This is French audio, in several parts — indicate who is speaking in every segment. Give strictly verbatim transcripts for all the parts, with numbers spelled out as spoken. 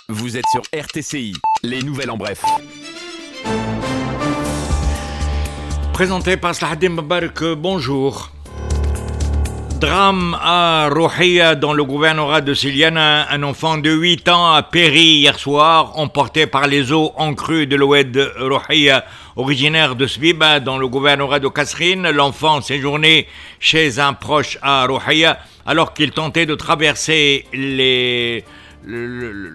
Speaker 1: Vous êtes sur R T C I, les nouvelles en bref.
Speaker 2: Présenté par Slahaddin Mbarak, bonjour. Drame à Rouhiya dans le gouvernorat de Siliana. Un enfant de huit ans a péri hier soir, emporté par les eaux en crue de l'oued Rouhiya. Originaire de Sbiba dans le gouvernorat de Kasserine, l'enfant séjournait chez un proche à Rouhiya alors qu'il tentait de traverser les... le, le,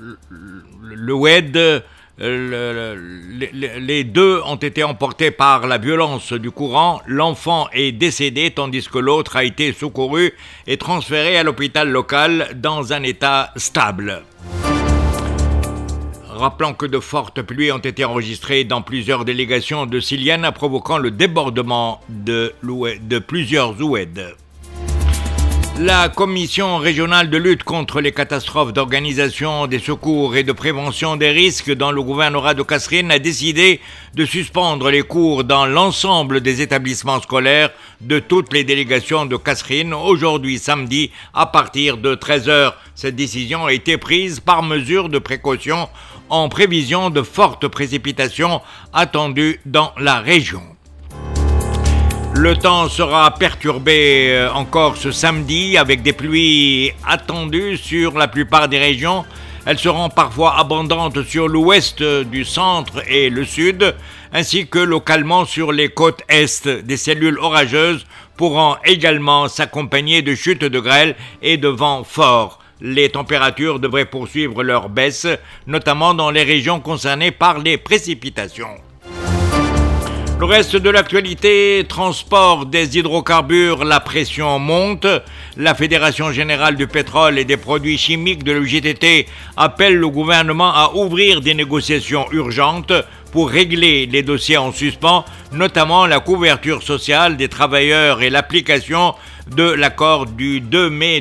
Speaker 2: le oued. Le, le, les deux ont été emportés par la violence du courant. L'enfant est décédé tandis que l'autre a été secouru et transféré à l'hôpital local dans un état stable. Rappelons que de fortes pluies ont été enregistrées dans plusieurs délégations de Siliana, provoquant le débordement de, de plusieurs oueds. La Commission régionale de lutte contre les catastrophes, d'organisation des secours et de prévention des risques dans le gouvernorat de Kasserine a décidé de suspendre les cours dans l'ensemble des établissements scolaires de toutes les délégations de Kasserine aujourd'hui samedi à partir de treize heures. Cette décision a été prise par mesure de précaution en prévision de fortes précipitations attendues dans la région. Le temps sera perturbé encore ce samedi avec des pluies attendues sur la plupart des régions. Elles seront parfois abondantes sur l'ouest du centre et le sud, ainsi que localement sur les côtes est. Des cellules orageuses pourront également s'accompagner de chutes de grêle et de vents forts. Les températures devraient poursuivre leur baisse, notamment dans les régions concernées par les précipitations. Le reste de l'actualité, transport des hydrocarbures, la pression monte. La Fédération générale du pétrole et des produits chimiques de l'U G T T appelle le gouvernement à ouvrir des négociations urgentes pour régler les dossiers en suspens, notamment la couverture sociale des travailleurs et l'application de l'accord du deux mai